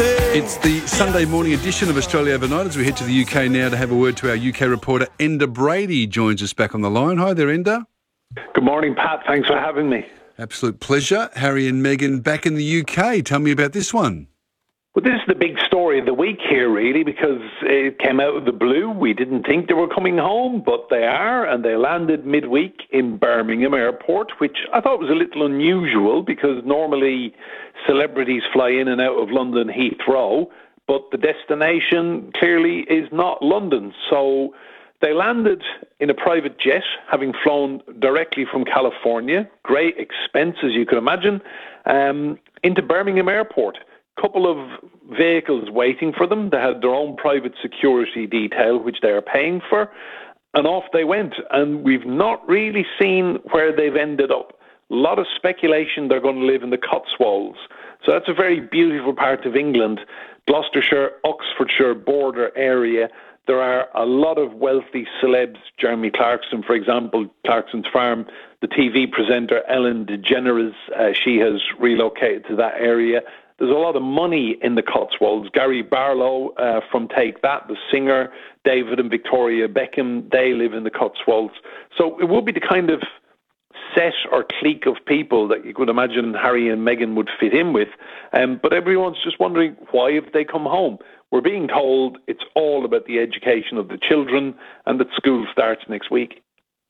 It's the Sunday morning edition of Australia Overnight as we head to the UK now to have a word to our UK reporter. Enda Brady joins us back on the line. Hi there, Enda. Good morning, Pat. Thanks for having me. Absolute pleasure. Harry and Meghan back in the UK. Tell me about this one. Well, this is the big story of the week here, really, because it came out of the blue. We didn't think they were coming home, but they are, and they landed midweek in Birmingham Airport, which I thought was a little unusual because normally celebrities fly in and out of London Heathrow, but the destination clearly is not London. So they landed in a private jet, having flown directly from California, great expense, as you can imagine, into Birmingham Airport. Couple of vehicles waiting for them. They had their own private security detail, which they are paying for, and off they went. And we've not really seen where they've ended up. A lot of speculation they're going to live in the Cotswolds. So that's a very beautiful part of England, Gloucestershire, Oxfordshire border area. There are a lot of wealthy celebs. Jeremy Clarkson, for example, Clarkson's Farm. The TV presenter Ellen DeGeneres, she has relocated to that area. There's a lot of money in the Cotswolds. Gary Barlow from Take That, the singer, David and Victoria Beckham, they live in the Cotswolds. So it would be the kind of set or clique of people that you could imagine Harry and Meghan would fit in with. But everyone's just wondering, why have they come home? We're being told it's all about the education of the children and that school starts next week.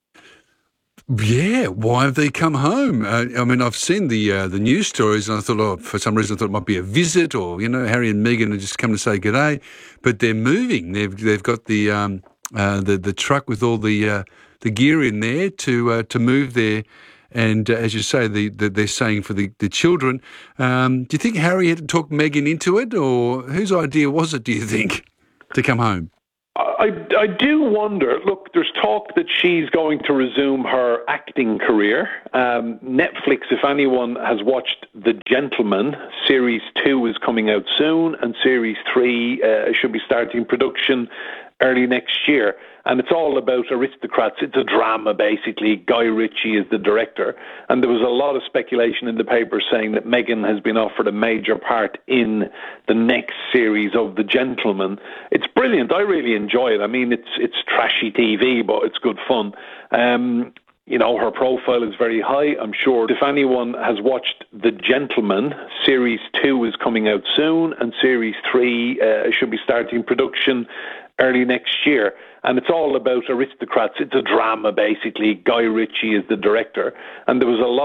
Yeah, why have they come home? I mean, I've seen the news stories, and I thought, for some reason, I thought it might be a visit, or Harry and Meghan have just come to say g'day. But they're moving. They've got the truck with all the gear in there to move there. And as you say, they're saying for the children. Do you think Harry had to talk Meghan into it, or whose idea was it? Do you think to come home? I do wonder. Look, there's talk that she's going to resume her acting career. Netflix, if anyone has watched The Gentleman, Series 2 is coming out soon, and Series 3 should be starting production early next year. And it's all about aristocrats. It's a drama, basically. Guy Ritchie is the director. And there was a lot of speculation in the paper saying that Meghan has been offered a major part in the next series of The Gentleman. It's brilliant. I really enjoy it. I mean, it's trashy TV, but it's good fun. Her profile is very high. I'm sure if anyone has watched The Gentleman, Series 2 is coming out soon, and Series 3 should be starting production early next year. And it's all about aristocrats. It's a drama, basically. Guy Ritchie is the director. And there was a lot